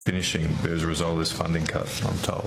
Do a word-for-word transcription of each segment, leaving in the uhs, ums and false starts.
finishing as a result of this funding cut, I'm told.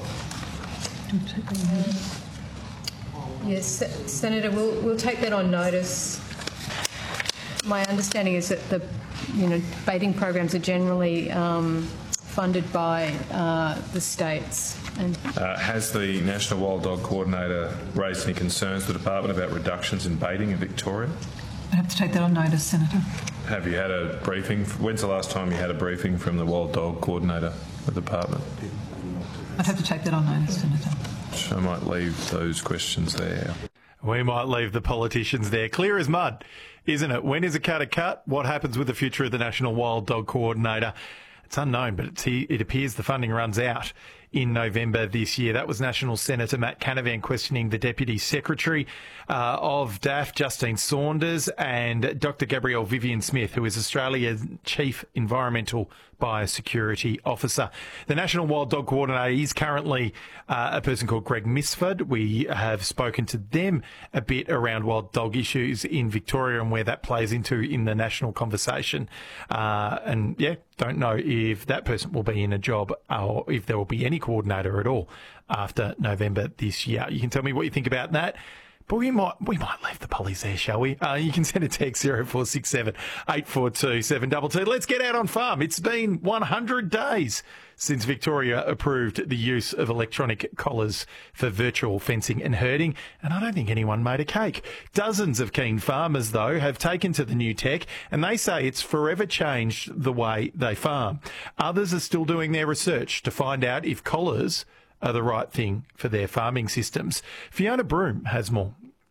Yes, Senator, we'll, we'll take that on notice. My understanding is that the, you know, baiting programs are generally um, funded by uh, the states. And uh, has the National Wild Dog Coordinator raised any concerns with the Department about reductions in baiting in Victoria? I have to take that on notice, Senator. Have you had a briefing? When's the last time you had a briefing from the Wild Dog Coordinator of the Department? I'd have to take that on notice, Senator. So I might leave those questions there. We might leave the politicians there. Clear as mud, isn't it? When is a cut a cut? What happens with the future of the National Wild Dog Coordinator? It's unknown, but it's, it appears the funding runs out in November this year. That was National Senator Matt Canavan questioning the Deputy Secretary uh, of D A F, Justine Saunders, and Doctor Gabrielle Vivian Smith, who is Australia's Chief Environmental Biosecurity Officer. The National Wild Dog Coordinator is currently uh, a person called Greg Misford. We have spoken to them a bit around wild dog issues in Victoria and where that plays into in the national conversation. Uh, and, yeah, don't know if that person will be in a job or if there will be any coordinator at all after November this year. You can tell me what you think about that. But we might we might leave the pollies there, shall we? Uh, you can send a text zero four six seven, eight four two, seven two two. Let's get out on farm. It's been one hundred days since Victoria approved the use of electronic collars for virtual fencing and herding, and I don't think anyone made a cake. Dozens of keen farmers, though, have taken to the new tech, and they say it's forever changed the way they farm. Others are still doing their research to find out if collars are the right thing for their farming systems. Fiona Broom has more.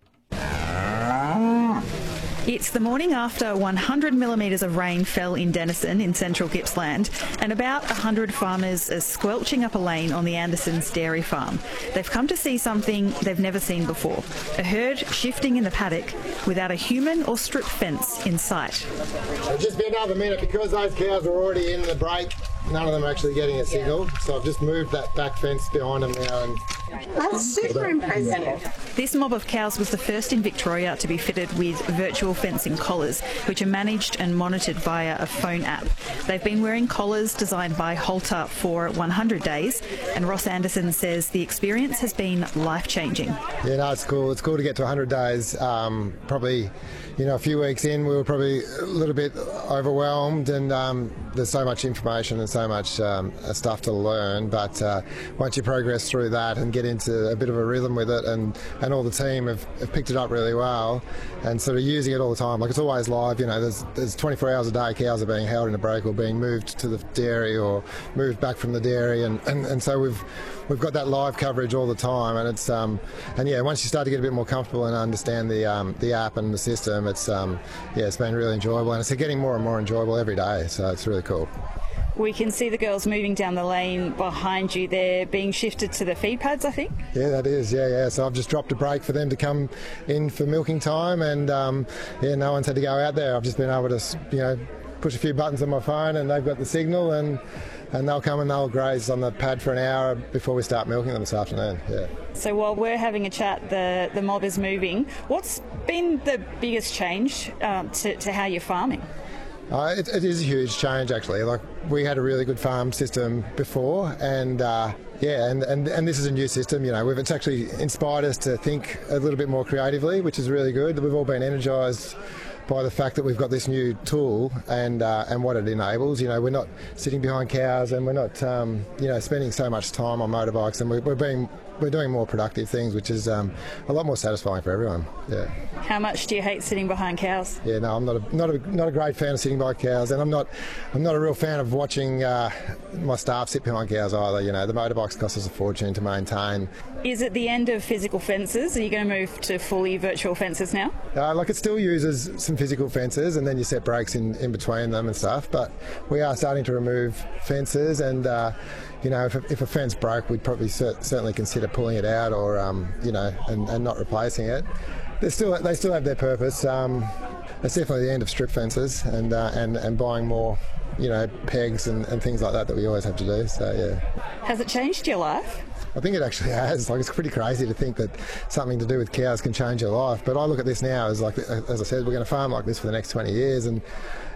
It's the morning after one hundred millimetres of rain fell in Denison in central Gippsland, and about one hundred farmers are squelching up a lane on the Andersons dairy farm. They've come to see something they've never seen before, a herd shifting in the paddock without a human or strip fence in sight. It'll just be another minute because those cows are already in the break. None of them are actually getting a signal, so I've just moved that back fence behind them now. And that's super impressive. This mob of cows was the first in Victoria to be fitted with virtual fencing collars, which are managed and monitored via a phone app. They've been wearing collars designed by Halter for one hundred days, and Ross Anderson says the experience has been life-changing. Yeah, no, it's cool. It's cool to get to one hundred days. Um, probably, you know, a few weeks in, we were probably a little bit overwhelmed, and um, there's so much information and so much um, stuff to learn. But uh, once you progress through that and get into a bit of a rhythm with it, and, and all the team have, have picked it up really well, and sort of using it all the time. Like, it's always live. You know, there's there's twenty-four hours a day cows are being held in a break or being moved to the dairy or moved back from the dairy, and, and, and so we've we've got that live coverage all the time. And it's um and yeah, once you start to get a bit more comfortable and understand the um the app and the system, it's um yeah, it's been really enjoyable, and it's getting more and more enjoyable every day. So it's really cool. We can see the girls moving down the lane behind you. They're being shifted to the feed pads, I think. Yeah, that is. Yeah, yeah. So I've just dropped a break for them to come in for milking time, and um, yeah, no one's had to go out there. I've just been able to, you know, push a few buttons on my phone, and they've got the signal, and and they'll come and they'll graze on the pad for an hour before we start milking them this afternoon. Yeah. So while we're having a chat, the the mob is moving. What's been the biggest change uh, to, to how you're farming? Uh, it, it is a huge change, actually. Like, we had a really good farm system before, and uh, yeah, and, and and this is a new system. You know, we've, it's actually inspired us to think a little bit more creatively, which is really good. We've all been energised by the fact that we've got this new tool and uh, and what it enables. You know, we're not sitting behind cows, and we're not um, you know, spending so much time on motorbikes, and we're, we're being we're doing more productive things, which is um, a lot more satisfying for everyone. Yeah. How much do you hate sitting behind cows? Yeah, no, I'm not a, not a not a great fan of sitting by cows, and I'm not I'm not a real fan of watching uh, my staff sit behind cows either. You know, the motorbikes cost us a fortune to maintain. Is it the end of physical fences? Are you going to move to fully virtual fences now? Uh, like, it still uses some physical fences, and then you set breaks in, in between them and stuff. But we are starting to remove fences, and uh, you know, if a, if a fence broke, we'd probably cer- certainly consider pulling it out, or um, you know, and, and not replacing it. They still they still have their purpose. Um, it's definitely the end of strip fences, and uh, and and buying more, you know, pegs and, and things like that that we always have to do. So yeah. Has it changed your life? I think it actually has. Like, it's pretty crazy to think that something to do with cows can change your life. But I look at this now as, like, as I said, we're going to farm like this for the next twenty years, and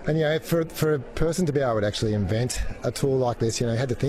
And, you know, for, for a person to be able to actually invent a tool like this, you know, you had to think